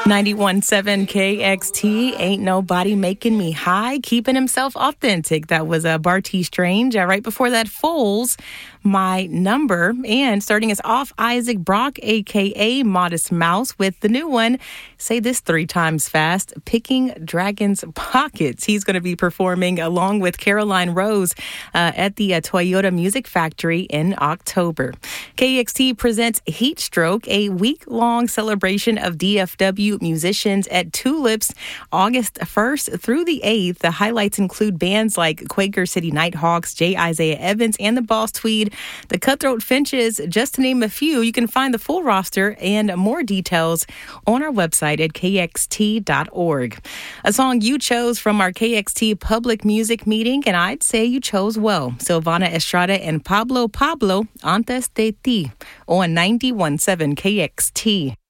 91.7 KXT, Ain't Nobody Making Me High, keeping himself authentic. That was Barty Strange. Right before that, Foles, My Number. And starting us off, Isaac Brock, a.k.a. Modest Mouse, with the new one, say this 3 times fast, Picking Dragon's Pockets. He's going to be performing along with Caroline Rose at the Toyota Music Factory in October. KXT presents Heat Stroke, a week-long celebration of DFW musicians at Tulips, August 1st through the 8th. The highlights include bands like Quaker City Nighthawks, J. Isaiah Evans, and the Boss Tweed, the Cutthroat Finches, just to name a few. You can find the full roster and more details on our website at kxt.org. A song you chose from our KXT public music meeting, and I'd say you chose well. Silvana Estrada and Pablo, Antes de Ti, on 91.7 KXT.